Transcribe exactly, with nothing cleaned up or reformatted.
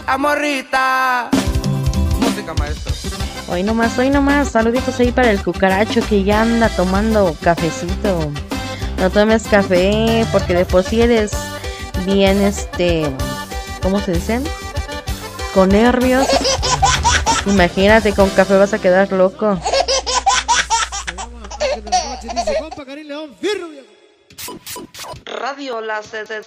Amorrita. Música, maestro. Hoy nomás, hoy nomás. Saluditos ahí para el cucaracho que ya anda tomando cafecito. No tomes café porque de por sí eres bien, este, ¿cómo se dicen? Con nervios. Imagínate, con café vas a quedar loco. Radio La setenta